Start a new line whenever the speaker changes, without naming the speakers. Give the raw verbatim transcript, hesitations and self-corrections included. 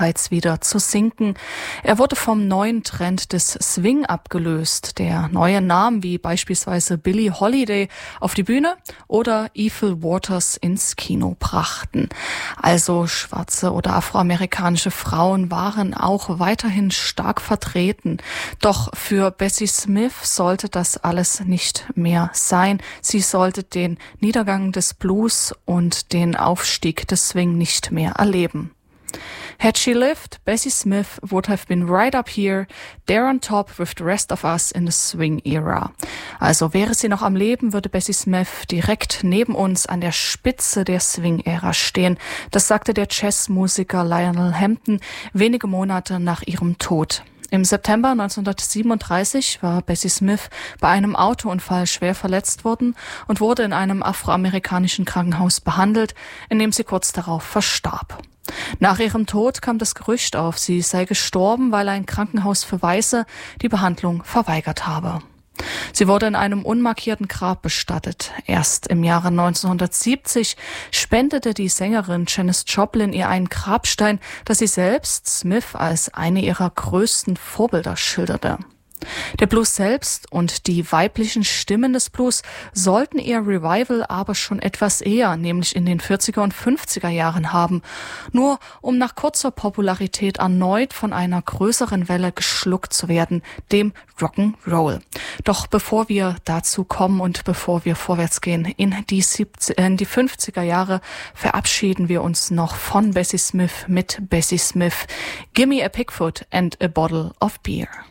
wieder zu sinken. Er wurde vom neuen Trend des Swing abgelöst, der neue Namen wie beispielsweise Billie Holiday auf die Bühne oder Ethel Waters ins Kino brachten. Also schwarze oder afroamerikanische Frauen waren auch weiterhin stark vertreten. Doch für Bessie Smith sollte das alles nicht mehr sein. Sie sollte den Niedergang des Blues und den Aufstieg des Swing nicht mehr erleben. Had she lived, Bessie Smith would have been right up here, there on top with the rest of us in the swing era. Also wäre sie noch am Leben, würde Bessie Smith direkt neben uns an der Spitze der Swing-Ära stehen. Das sagte der Jazzmusiker Lionel Hampton wenige Monate nach ihrem Tod. Im September neunzehnhundertsiebenunddreißig war Bessie Smith bei einem Autounfall schwer verletzt worden und wurde in einem afroamerikanischen Krankenhaus behandelt, in dem sie kurz darauf verstarb. Nach ihrem Tod kam das Gerücht auf, sie sei gestorben, weil ein Krankenhaus für Weiße die Behandlung verweigert habe. Sie wurde in einem unmarkierten Grab bestattet. Erst im Jahre neunzehnhundertsiebzig spendete die Sängerin Janis Joplin ihr einen Grabstein, das sie selbst Smith als eine ihrer größten Vorbilder schilderte. Der Blues selbst und die weiblichen Stimmen des Blues sollten ihr Revival aber schon etwas eher, nämlich in den vierziger und fünfziger Jahren haben, nur um nach kurzer Popularität erneut von einer größeren Welle geschluckt zu werden, dem Rock'n'Roll. Doch bevor wir dazu kommen und bevor wir vorwärts gehen in die, siebziger, in die fünfziger Jahre, verabschieden wir uns noch von Bessie Smith mit Bessie Smith. Gimme a Pigfoot and a Bottle of Beer.